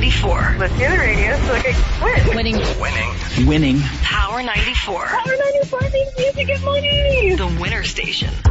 94. Let's hear the radio so I can win. Winning. Power 94. Power 94 means music and money. The winner station.